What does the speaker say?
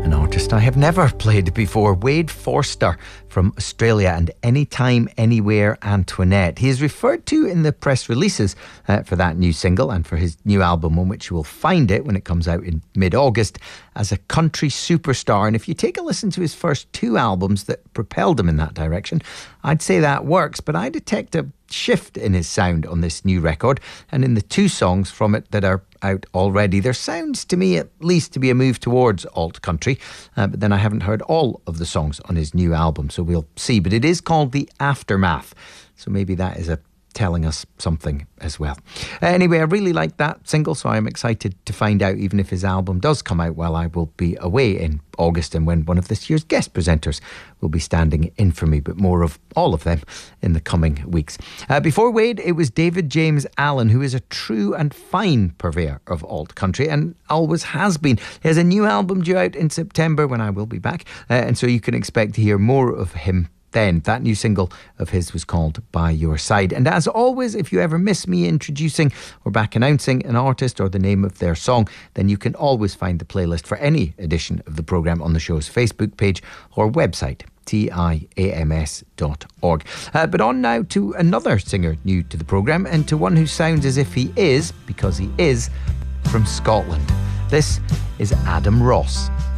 An artist I have never played before, Wade Forster from Australia, and Anytime, Anywhere, Antoinette. He is referred to in the press releases for that new single and for his new album, on which you will find it when it comes out in mid-August, as a country superstar. And if you take a listen to his first two albums that propelled him in that direction, I'd say that works, but I detect a shift in his sound on this new record, and in the two songs from it that are out already, there sounds to me at least to be a move towards alt country, but then I haven't heard all of the songs on his new album, so we'll see. But it is called The Aftermath, so maybe that is telling us something as well. Anyway, I really like that single, so I'm excited to find out, even if his album does come out while I will be away in August, and when one of this year's guest presenters will be standing in for me, but more of all of them in the coming weeks. Before Wade, it was David James Allen, who is a true and fine purveyor of alt country and always has been. He has a new album due out in September when I will be back, and so you can expect to hear more of him then. That new single of his was called By Your Side. And as always, if you ever miss me introducing or back announcing an artist or the name of their song, then you can always find the playlist for any edition of the programme on the show's Facebook page or website, tiams.org. But on now to another singer new to the programme, and to one who sounds as if he is, because he is, from Scotland. This is Adam Ross.